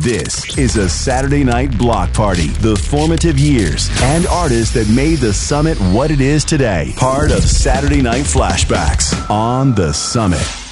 This is a Saturday Night Block Party. The formative years and artists that made the Summit what it is today. Part of Saturday Night Flashbacks on the Summit.